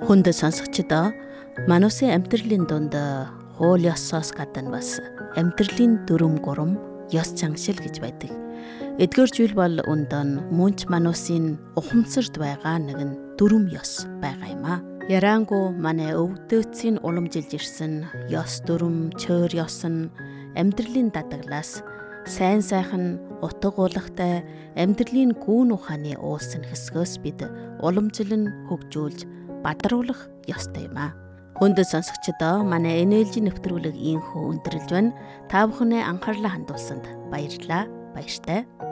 Хүнд сонсогчдоо Манусын амьдралын дунд хууль ёсоос гадна бас амьдралын дүрм гурам ёс заншил гэж байдаг. Эдгээр зүйл бол өндөн мөнч Манусын ухамсарт байгаа нэгэн дүрм ёс байгаа юм а. Ярангу манай өвдөөцийн уламжилж ирсэн ёс дүрм, чөөр ёс нь амьдралын дадаглаас сайн сайхан утга уулагтай амьдралын гүн ухааны уулсан хэсгөөс бид уламжлан хөгжүүлж бадруулах ёстой юм а. Хүнд сонсогчдоо манай энержи нэвтрүүлэг ийхүү өндөрлж байна. Та бүхнээ анхаарлаа хандуулсанд баярлалаа. Баяртай.